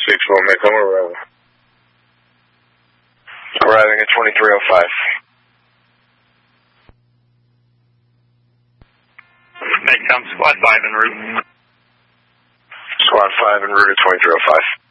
6-1, man. Come arriving. Arriving at 2305. Make Squad 5 en route. Squad 5 en route at 2305.